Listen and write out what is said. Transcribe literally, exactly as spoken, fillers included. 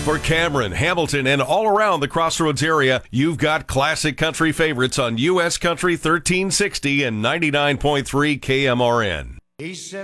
For Cameron, Hamilton, and all around the Crossroads area, you've got classic country favorites on U S Country thirteen sixty and ninety-nine point three K M R N. He said